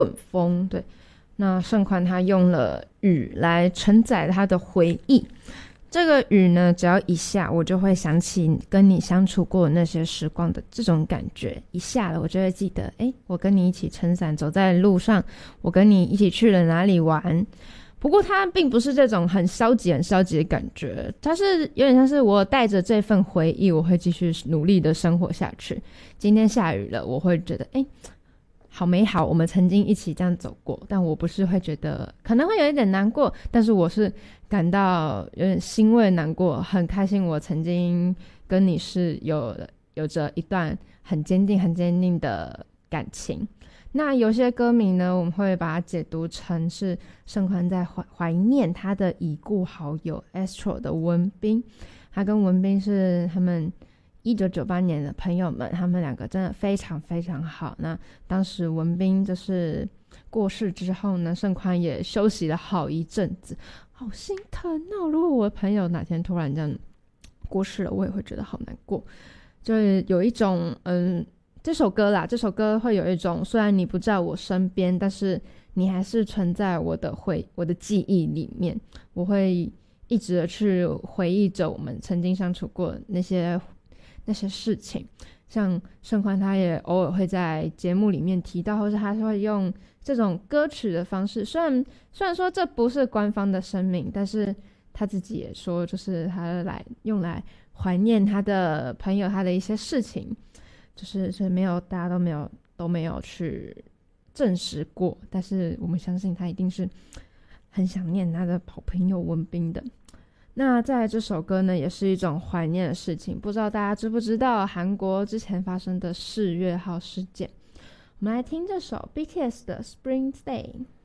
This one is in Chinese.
稳风。对，那盛宽他用了雨来承载他的回忆。这个雨呢，只要一下，我就会想起跟你相处过的那些时光的这种感觉。一下了，我就会记得，我跟你一起撑伞走在路上，我跟你一起去了哪里玩。不过它并不是这种很消极的感觉，它是有点像是我带着这份回忆，我会继续努力的生活下去。今天下雨了，我会觉得好美好，我们曾经一起这样走过，但我不是会觉得可能会有一点难过，但是我是感到有点欣慰难过，很开心我曾经跟你是有着一段很坚定的感情。那有些歌名呢，我们会把它解读成是盛宽在怀念他的已故好友 Astro 的文彬。他跟文彬是他们1998年的朋友们，他们两个真的非常非常好。那当时文彬就是过世之后呢，盛宽也休息了好一阵子，好心疼哦。如果我的朋友哪天突然这样过世了，我也会觉得好难过。就是有一种这首歌会有一种，虽然你不在我身边，但是你还是存在我的记忆里面。我会一直的去回忆着我们曾经相处过那些事情。像盛宽他也偶尔会在节目里面提到，或是他会用这种歌曲的方式，虽然说这不是官方的声明，但是他自己也说，就是他用来怀念他的朋友，他的一些事情。就是大家都没有去证实过，但是我们相信他一定是很想念他的好朋友文彬的。那再来这首歌呢，也是一种怀念的事情，不知道大家知不知道韩国之前发生的4月号事件。我们来听这首 BTS 的 Spring Day。